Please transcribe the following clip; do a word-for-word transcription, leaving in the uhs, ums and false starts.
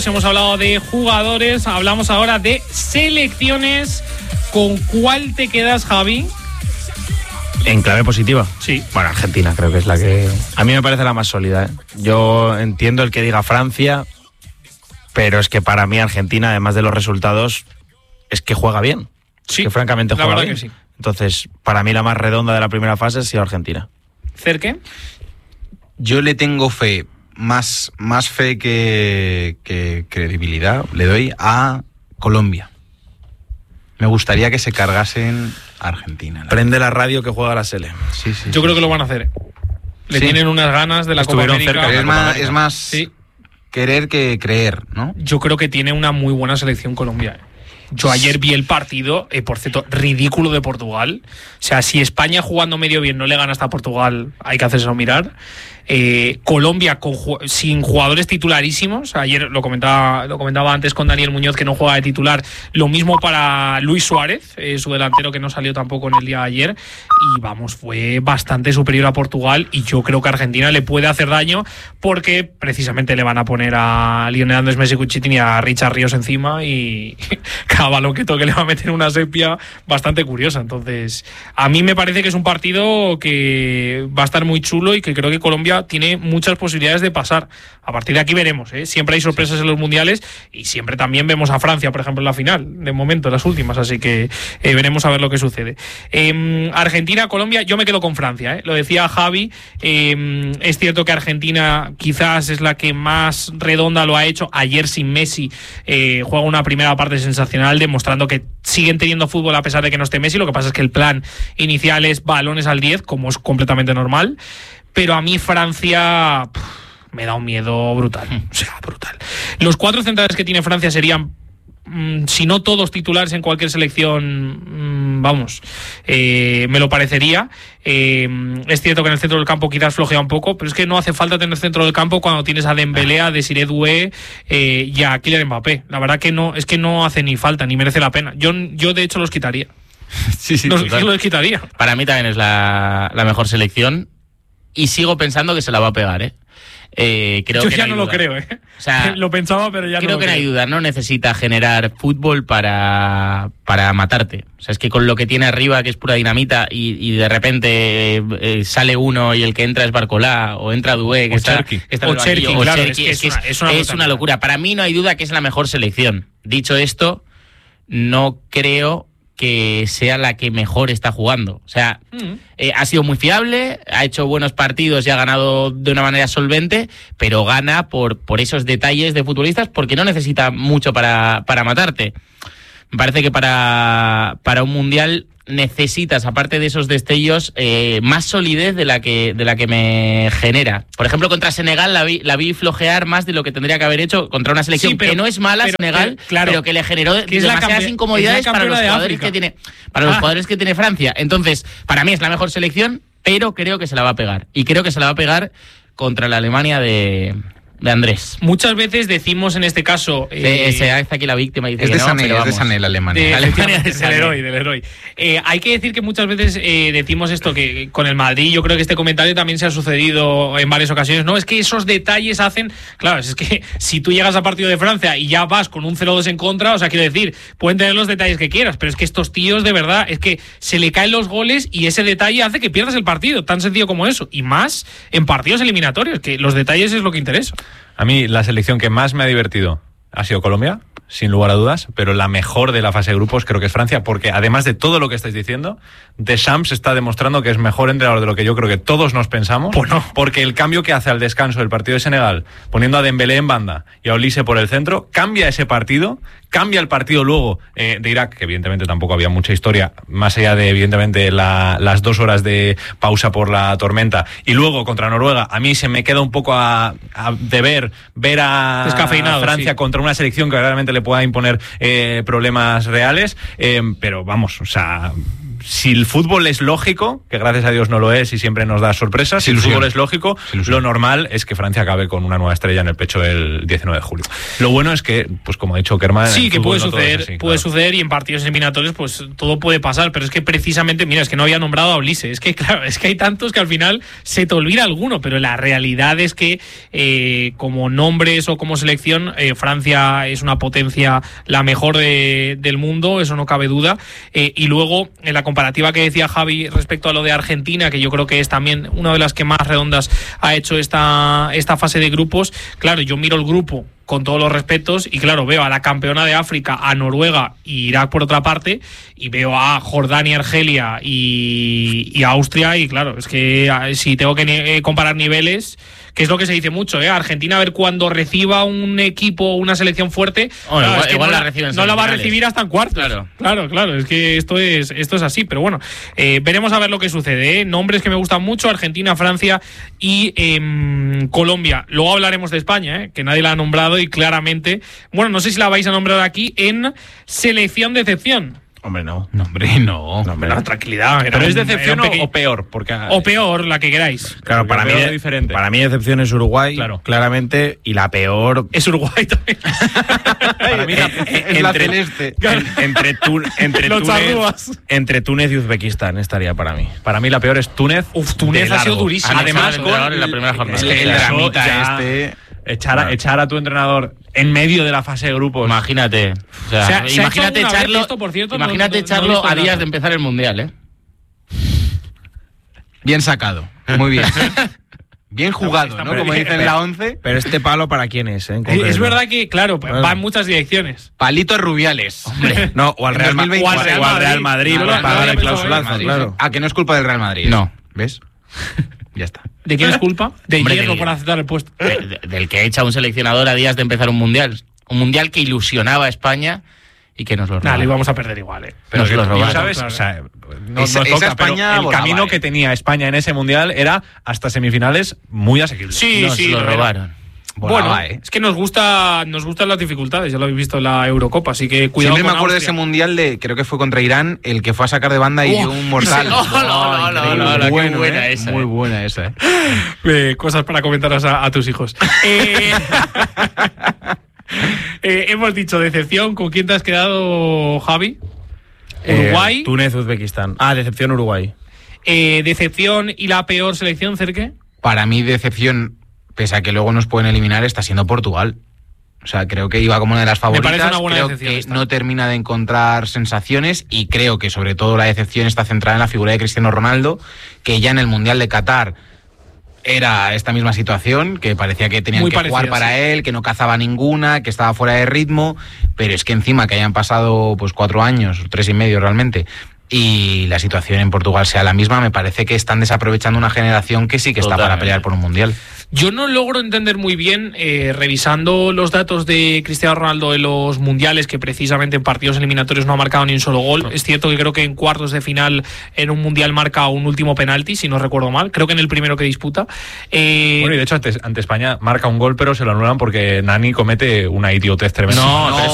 Hemos hablado de jugadores, hablamos ahora de selecciones. ¿Con cuál te quedas, Javi? En clave positiva. Sí. Bueno, Argentina creo que es la que... A mí me parece la más sólida, ¿eh? Yo entiendo el que diga Francia, pero es que para mí Argentina, además de los resultados, es que juega bien. Sí, es que francamente la juega verdad bien. que sí. Entonces, para mí la más redonda de la primera fase ha sido Argentina. ¿Cerque? Yo le tengo fe, más, más fe que, que credibilidad, le doy a Colombia. Me gustaría que se cargasen a Argentina. Prende la radio que juega la Sele. Sí, sí. Yo sí, creo sí. que lo van a hacer. Le Sí. tienen unas ganas de la Copa Estuvieron América. cerca de Pero es la Copa más, América. es más Sí. querer que creer, ¿no? Yo creo que tiene una muy buena selección Colombia. ¿eh? Yo ayer vi el partido, eh, por cierto, ridículo de Portugal. O sea, si España jugando medio bien no le gana hasta Portugal, hay que hacérselo mirar. Eh, Colombia con, sin jugadores titularísimos. Ayer lo comentaba, lo comentaba antes con Daniel Muñoz, que no juega de titular. Lo mismo para Luis Suárez, eh, su delantero, que no salió tampoco en el día de ayer. Y vamos, fue bastante superior a Portugal. Y yo creo que Argentina le puede hacer daño, porque precisamente le van a poner a Lionel Andrés Messi Cuchitín y a Richard Ríos encima. Y cada balón que toque le va a meter una sepia bastante curiosa. Entonces, a mí me parece que es un partido que va a estar muy chulo y que creo que Colombia tiene muchas posibilidades de pasar. A partir de aquí veremos, ¿eh? Siempre hay sorpresas en los mundiales y siempre también vemos a Francia, por ejemplo, en la final, de momento, en las últimas, así que eh, veremos a ver lo que sucede. Eh, Argentina, Colombia, yo me quedo con Francia, ¿eh? Lo decía Javi, eh, es cierto que Argentina quizás es la que más redonda lo ha hecho. Ayer sin Messi eh, juega una primera parte sensacional, demostrando que siguen teniendo fútbol a pesar de que no esté Messi. Lo que pasa es que el plan inicial es balones al diez, como es completamente normal. Pero a mí Francia pff, me da un miedo brutal, o sea, brutal. Los cuatro centrales que tiene Francia serían, mmm, si no todos titulares en cualquier selección, mmm, vamos, eh, me lo parecería. Eh, es cierto que en el centro del campo quizás flojea un poco, pero es que no hace falta tener centro del campo cuando tienes a Dembélé, a Desiré Doué eh, y a Kylian Mbappé. La verdad que no, es que no hace ni falta, ni merece la pena. Yo, yo de hecho los quitaría. Sí, sí, los, total. los quitaría. Para mí también es la, la mejor selección y sigo pensando que se la va a pegar, ¿eh? Eh, creo Yo que ya no, no hay lo duda. creo, ¿eh? O sea, lo pensaba, pero ya creo no lo que no creo. hay duda, no necesita generar fútbol para, para matarte. O sea, es que con lo que tiene arriba, que es pura dinamita, y, y de repente eh, eh, sale uno y el que entra es Barcolá, o entra Doué, que O está, Cherki. que está O en el banquillo, Cherki, o claro, Cherki, es que es una- es una es brutalidad. una locura. Para mí no hay duda que es la mejor selección. Dicho esto, no creo que sea la que mejor está jugando. O sea, Mm. eh, ha sido muy fiable, ha hecho buenos partidos y ha ganado de una manera solvente, pero gana por, por esos detalles de futbolistas, porque no necesita mucho para, para matarte. Me parece que para, para un mundial necesitas, aparte de esos destellos, eh, más solidez de la que de la que me genera. Por ejemplo, contra Senegal la vi, la vi flojear más de lo que tendría que haber hecho contra una selección Sí, pero- que no es mala, pero- Senegal, pero, claro, pero que le generó que es la demasiadas campe- incomodidades es la para los campeona de jugadores África. que tiene, para los Ah. jugadores que tiene Francia. Entonces, para mí es la mejor selección, pero creo que se la va a pegar. Y creo que se la va a pegar contra la Alemania de, de Andrés. Muchas veces decimos en este caso... Eh, eh, se hace aquí la víctima y dice Es que de no, Sané, pero es de vamos. Sané la Alemania. de- Alemania efectivamente, de del Sané. héroe, del héroe. Eh, hay que decir que muchas veces eh, decimos esto, que con el Madrid yo creo que este comentario también se ha sucedido en varias ocasiones. No, es que esos detalles hacen... Claro, es que si tú llegas a partido de Francia y ya vas con un cero dos en contra, o sea, quiero decir, pueden tener los detalles que quieras, pero es que estos tíos, de verdad, es que se le caen los goles y ese detalle hace que pierdas el partido, tan sencillo como eso. Y más en partidos eliminatorios, que los detalles es lo que interesa. A mí la selección que más me ha divertido ha sido Colombia, sin lugar a dudas, pero la mejor de la fase de grupos creo que es Francia, porque además de todo lo que estáis diciendo, Deschamps está demostrando que es mejor entrenador de lo que yo creo que todos nos pensamos, Pues no. porque el cambio que hace al descanso del partido de Senegal, poniendo a Dembélé en banda y a Olise por el centro, cambia ese partido, cambia el partido luego eh, de Irak, que evidentemente tampoco había mucha historia, más allá de evidentemente la, las dos horas de pausa por la tormenta, y luego contra Noruega, a mí se me queda un poco a, a deber ver a Descafeinado, Francia sí. contra una selección que realmente le pueda imponer eh, problemas reales, eh, pero vamos, o sea, si el fútbol es lógico, que gracias a Dios no lo es y siempre nos da sorpresas, si el Ilusión. fútbol es lógico, Ilusión. lo normal es que Francia acabe con una nueva estrella en el pecho el diecinueve de julio. Lo bueno es que, pues como ha dicho Kerman, Sí, el que fútbol puede no todo suceder, es así, puede claro. suceder y en partidos eliminatorios pues todo puede pasar, pero es que precisamente, mira, es que no había nombrado a Ulises, es que claro, es que hay tantos que al final se te olvida alguno, pero la realidad es que eh, como nombres o como selección, eh, Francia es una potencia la mejor de, del mundo, eso no cabe duda, eh, y luego en la comparativa que decía Javi respecto a lo de Argentina, que yo creo que es también una de las que más redondas ha hecho esta, esta fase de grupos, claro, yo miro el grupo con todos los respetos, y claro, veo a la campeona de África, a Noruega y Irak por otra parte, y veo a Jordania, Argelia y, y a Austria, y claro, es que a, si tengo que ni- comparar niveles, que es lo que se dice mucho, ¿eh? Argentina, a ver cuando reciba un equipo, una selección fuerte, Bueno, claro, igual- es que igual no la la, recibe en no la va a semifinales. recibir hasta en cuartos. Claro. Claro, claro, es que esto es, esto es así, pero bueno, eh, veremos a ver lo que sucede, ¿eh? Nombres que me gustan mucho, Argentina, Francia y em, Colombia. Luego hablaremos de España, ¿eh? Que nadie la ha nombrado y claramente, bueno, no sé si la vais a nombrar aquí en selección de excepción. Hombre, no. No, hombre, no. No, hombre, Bueno, no. tranquilidad. era Pero es un- decepción era un o, pequeño- o peor, porque o peor, la que queráis. Claro, para mí, peor es diferente. para mí decepción es Uruguay, Claro. claramente, y la peor Es Uruguay también. para mí la- Es la celeste. en- entre, Tun- entre, Los Túnez, charrúas. entre Túnez y Uzbekistán estaría para mí. para mí la peor es Túnez. Uf, Túnez de ha sido largo. durísimo. Además, El con entrenador en la primera jornada. es que El eso dramita ya- este. Echar a, Claro. echar a tu entrenador en medio de la fase de grupos. Imagínate. O sea, Se ha- se ha imagínate hecho alguna vez echarlo, esto, por cierto, no- imagínate no- no he echarlo visto a nada. días de empezar el Mundial, ¿eh? Bien sacado. Muy bien. Bien jugado, Está ¿no? muy Como bien. dicen en la once. Pero este palo, ¿para quién es? eh, en Eh, concreto? Es verdad que, claro, Claro. va en muchas direcciones. Palitos Rubiales. Hombre. No, o al En Real, Ma- dos mil veinte. o al Real, o al Real Madrid, No, para no, pagar no el había pensado clausulazo, en claro. Ah, que no es culpa del Real Madrid. No. ¿Ves? Ya está. ¿De quién es culpa? De Hombre, Hierro de- por aceptar el puesto. De- de- del que echa un seleccionador a días de empezar un Mundial. Un Mundial que ilusionaba a España y que nos lo Nah, robaron. lo íbamos a perder igual, ¿eh? Pero Nos que lo tú robaron, sabes, claro. o sea, no, Esa- no esa toca, pero España el volaba, camino eh. que tenía España en ese mundial era hasta semifinales muy asequible. Sí, Nos sí. lo lo era. robaron. Volaba, Bueno, ¿eh? es que nos gusta, nos gustan las dificultades, ya lo habéis visto en la Eurocopa, así que cuidado. Siempre me con acuerdo de Austria. ese mundial de, creo que fue contra Irán, el que fue a sacar de banda y Oh, dio un mortal. sí, no, no, no, increíble. no, no, qué Bueno, buena ¿eh? esa, Muy eh. buena esa, ¿eh? Eh, cosas para comentaros a, a tus hijos. Eh, eh, hemos dicho decepción. ¿Con quién te has quedado, Javi? Uruguay. Eh, Túnez, Uzbekistán. Ah, decepción Uruguay. Eh, decepción y la peor selección, Cerque. Para mí, decepción, pese a que luego nos pueden eliminar, está siendo Portugal. O sea, creo que iba como una de las favoritas. parece una buena creo decepción que esta. no termina de encontrar sensaciones y creo que sobre todo la decepción está centrada en la figura de Cristiano Ronaldo, que ya en el Mundial de Qatar era esta misma situación, que parecía que tenían Muy que parecida, jugar para sí. él, que no cazaba ninguna, que estaba fuera de ritmo, pero es que encima que hayan pasado pues cuatro años, tres y medio realmente, y la situación en Portugal sea la misma, me parece que están desaprovechando una generación que sí que está para Totalmente. pelear por un Mundial. Yo no logro entender muy bien, eh, revisando los datos de Cristiano Ronaldo en los mundiales, que precisamente en partidos eliminatorios no ha marcado ni un solo gol. Es cierto que creo que en cuartos de final en un mundial marca un último penalti, si no recuerdo mal. Creo que en el primero que disputa. Eh, Bueno, y de hecho ante, ante España marca un gol, pero se lo anulan porque Nani comete una idiotez tremenda. No, No, pero